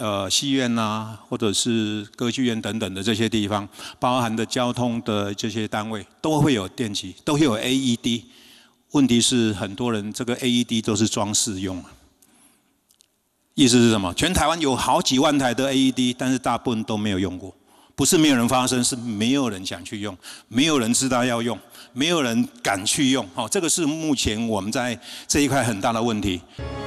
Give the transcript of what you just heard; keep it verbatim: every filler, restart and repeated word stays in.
呃戏院啊，或者是歌剧院等等的这些地方，包含的交通的这些单位，都会有电极，都会有 A E D。问题是很多人这个 A E D 都是装饰用。意思是什么？全台湾有好几万台的 A E D， 但是大部分都没有用过。不是没有人发声，是没有人想去用，没有人知道要用，没有人敢去用。好，这个是目前我们在这一块很大的问题。